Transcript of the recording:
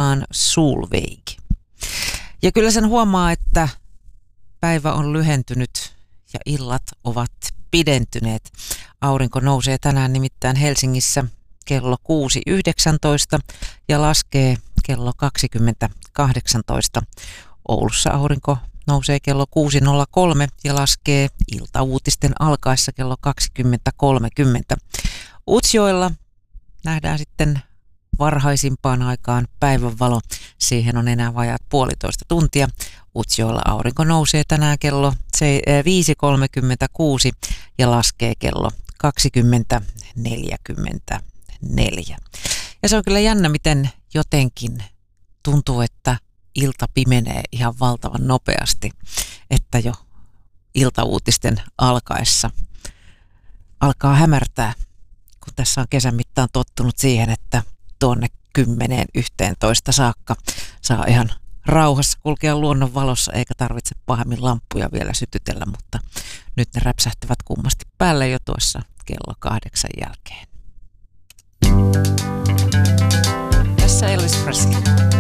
kuunnellaan Solveig. Ja kyllä sen huomaa, että päivä on lyhentynyt ja illat ovat pidentyneet. Aurinko nousee tänään nimittäin Helsingissä kello 6.19 ja laskee kello 20.18. Oulussa aurinko nousee kello 6.03 ja laskee iltauutisten alkaessa kello 20.30. Utsjoella nähdään sitten varhaisimpaan aikaan päivänvalo. Siihen on enää vajaat 1,5 tuntia. Utsjoella aurinko nousee tänään kello 5.36 ja laskee kello 20.44. Ja se on kyllä jännä, miten jotenkin tuntuu, että ilta pimenee ihan valtavan nopeasti, että jo iltauutisten alkaessa alkaa hämärtää, kun tässä on kesän mittaan tottunut siihen, että tuonne 10-11 saakka saa ihan rauhassa kulkea luonnon valossa, eikä tarvitse pahemmin lamppuja vielä sytytellä, mutta nyt ne räpsähtävät kummasti päälle jo tuossa kello 8 jälkeen. Tässä Elvis Presley.